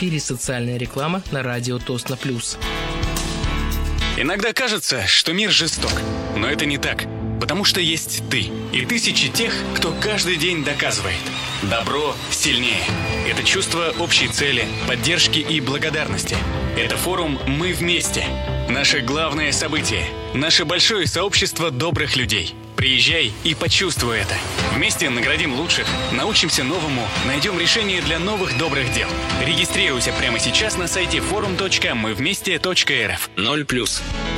эфире социальная реклама на радио Тосно Плюс. Иногда кажется, что мир жесток, но это не так. Потому что есть ты и тысячи тех, кто каждый день доказывает. Добро сильнее. Это чувство общей цели, поддержки и благодарности. Это форум «Мы вместе». Наше главное событие. Наше большое сообщество добрых людей. Приезжай и почувствуй это. Вместе наградим лучших, научимся новому, найдем решение для новых добрых дел. Регистрируйся прямо сейчас на сайте forum.мывместе.рф. 0+.